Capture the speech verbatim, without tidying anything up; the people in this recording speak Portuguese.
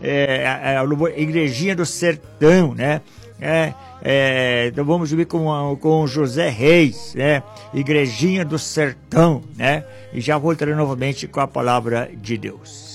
é, a, a louvor, Igrejinha do Sertão, né? É, é, então vamos subir com, com José Reis, né? Igrejinha do Sertão, né? E já voltarei novamente com a palavra de Deus.